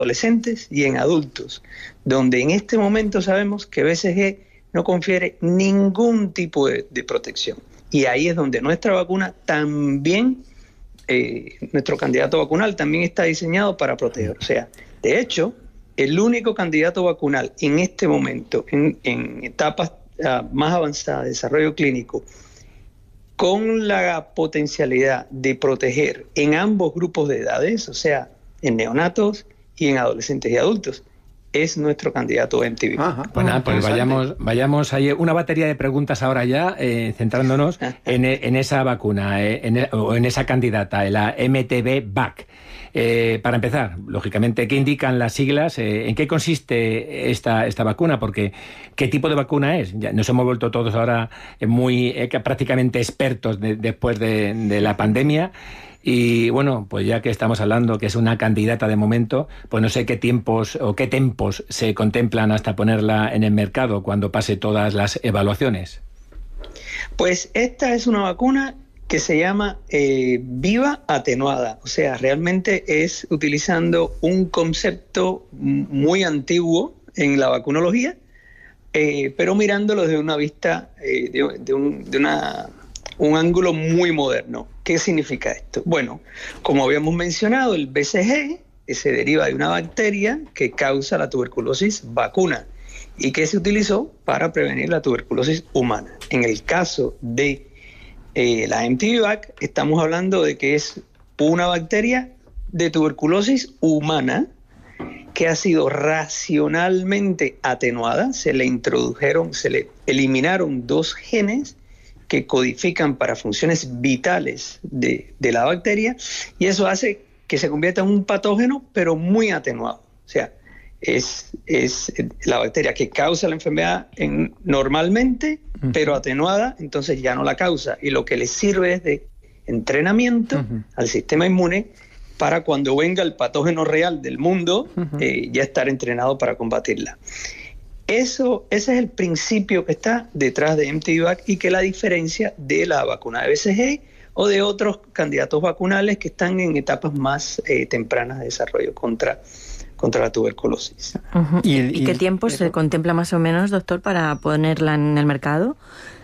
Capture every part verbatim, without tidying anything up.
adolescentes y en adultos, donde en este momento sabemos que B C G no confiere ningún tipo de, de protección. Y ahí es donde nuestra vacuna también, eh, nuestro candidato vacunal también está diseñado para proteger. O sea, de hecho, el único candidato vacunal en este momento, en, en etapas uh, más avanzadas de desarrollo clínico, con la potencialidad de proteger en ambos grupos de edades, o sea, en neonatos y en adolescentes y adultos, es nuestro candidato M T V. Ajá, pues nada, pues vayamos, vayamos ahí. Una batería de preguntas ahora ya, eh, centrándonos en, en esa vacuna, eh, en, o en esa candidata, en la M T V V A C. Eh, para empezar, lógicamente, ¿qué indican las siglas? Eh, ¿En qué consiste esta, esta vacuna? Porque, ¿qué tipo de vacuna es? Ya nos hemos vuelto todos ahora muy eh, prácticamente expertos de, después de, de la pandemia. Y bueno, pues ya que estamos hablando que es una candidata de momento, pues no sé qué tiempos o qué tiempos se contemplan hasta ponerla en el mercado cuando pase todas las evaluaciones. Pues esta es una vacuna que se llama eh, viva atenuada, o sea, realmente es utilizando un concepto muy antiguo en la vacunología, eh, pero mirándolo desde una vista, eh, de, de, un, de una, un ángulo muy moderno. ¿Qué significa esto? Bueno, como habíamos mencionado, el B C G se deriva de una bacteria que causa la tuberculosis vacuna y que se utilizó para prevenir la tuberculosis humana. En el caso de eh, la M T V V A C, estamos hablando de que es una bacteria de tuberculosis humana que ha sido racionalmente atenuada. Se le introdujeron, se le eliminaron dos genes que codifican para funciones vitales de, de la bacteria, y eso hace que se convierta en un patógeno, pero muy atenuado. O sea, es, es la bacteria que causa la enfermedad en, normalmente, uh-huh. pero atenuada, entonces ya no la causa. Y lo que le sirve es de entrenamiento uh-huh. al sistema inmune para cuando venga el patógeno real del mundo, uh-huh. eh, ya estar entrenado para combatirla. Eso, ese es el principio que está detrás de M T V V A C y que la diferencia de la vacuna de B C G o de otros candidatos vacunales que están en etapas más eh, tempranas de desarrollo contra, contra la tuberculosis. Uh-huh. ¿Y, el, ¿Y qué tiempo se el, contempla más o menos, doctor, para ponerla en el mercado?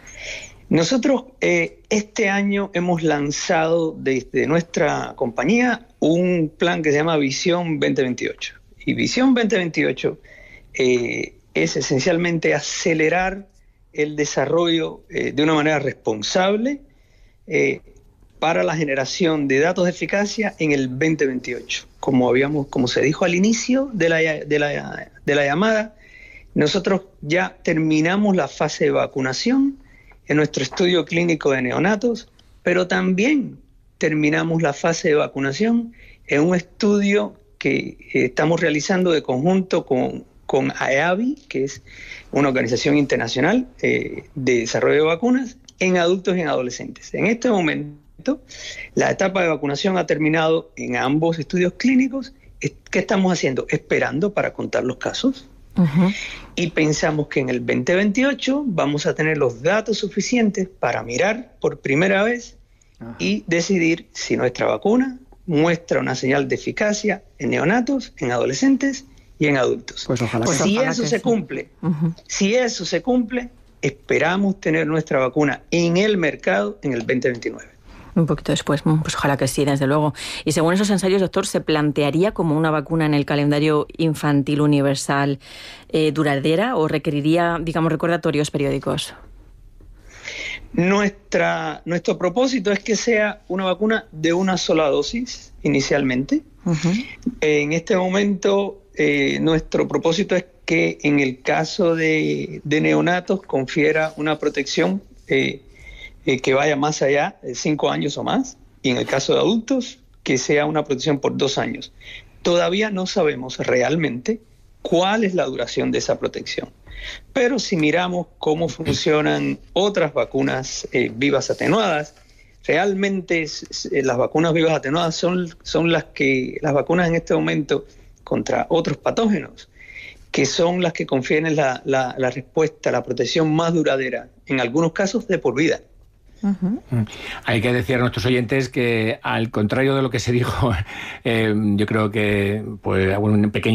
Nosotros eh, este año hemos lanzado desde nuestra compañía un plan que se llama Visión veinte veintiocho. Y Visión veinte veintiocho eh, es esencialmente acelerar el desarrollo eh, de una manera responsable eh, para la generación de datos de eficacia en el veinte veintiocho. Como habíamos, como se dijo al inicio de la, de la, de la llamada, nosotros ya terminamos la fase de vacunación en nuestro estudio clínico de neonatos, pero también terminamos la fase de vacunación en un estudio que eh, estamos realizando de conjunto con con A E A V I, que es una organización internacional eh, de desarrollo de vacunas, en adultos y en adolescentes. En este momento, la etapa de vacunación ha terminado en ambos estudios clínicos. ¿Qué estamos haciendo? Esperando para contar los casos. Uh-huh. Y pensamos que en el veinte veintiocho vamos a tener los datos suficientes para mirar por primera vez uh-huh. y decidir si nuestra vacuna muestra una señal de eficacia en neonatos, en adolescentes y en adultos. Pues ojalá pues que si ojalá eso que se sí. cumple, uh-huh. si eso se cumple, esperamos tener nuestra vacuna en el mercado en el veinte veintinueve. Un poquito después, pues ojalá que sí, desde luego. Y según esos ensayos, doctor, ¿se plantearía como una vacuna en el calendario infantil universal eh, duradera o requeriría, digamos, recordatorios periódicos? Nuestra, nuestro propósito es que sea una vacuna de una sola dosis inicialmente. Uh-huh. En este momento, eh, nuestro propósito es que en el caso de, de neonatos confiera una protección eh, eh, que vaya más allá de cinco años o más, y en el caso de adultos, que sea una protección por dos años. Todavía no sabemos realmente cuál es la duración de esa protección. Pero si miramos cómo funcionan otras vacunas eh, vivas atenuadas, realmente eh, las vacunas vivas atenuadas son, son las que las vacunas en este momento contra otros patógenos, que son las que confieren la, la, la respuesta, la protección más duradera, en algunos casos de por vida. Uh-huh. Hay que decir a nuestros oyentes que, al contrario de lo que se dijo, eh, yo creo que pues un pequeño